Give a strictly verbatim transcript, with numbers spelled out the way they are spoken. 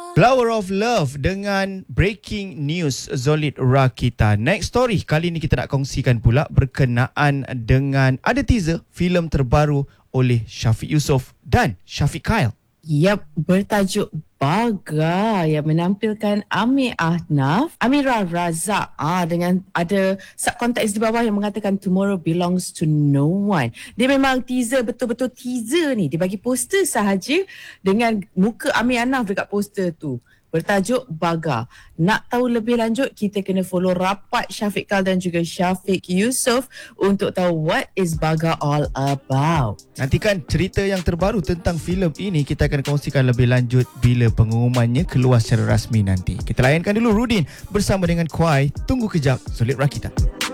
Flower of Love dengan breaking news Zolid Rakita. Next story kali ni kita nak kongsikan pula berkenaan dengan ada teaser filem terbaru oleh Syafiq Yusof dan Syafiq Kyle. Yap, bertajuk Baga yang menampilkan Amir Ahnaf, Amira Razak ah, dengan ada subkonteks di bawah yang mengatakan tomorrow belongs to no one. Dia memang teaser, betul-betul teaser ni. Dia bagi poster sahaja dengan muka Amir Ahnaf dekat poster tu. Bertajuk Baga. Nak tahu lebih lanjut, kita kena follow rapat Syafiq Kyle dan juga Syafiq Yusof untuk tahu what is Baga all about. Nantikan cerita yang terbaru tentang filem ini. Kita akan kongsikan lebih lanjut bila pengumumannya keluar secara rasmi nanti. Kita layankan dulu Rudin bersama dengan Kuai. Tunggu kejap, Zolid Rakita.